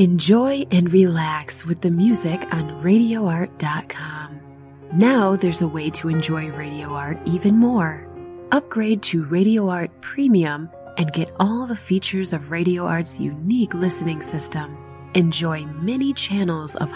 Enjoy and relax with the music on RadioArt.com. Now there's a way to enjoy Radio Art even more. Upgrade to Radio Art Premium and get all the features of Radio Art's unique listening system. Enjoy many channels of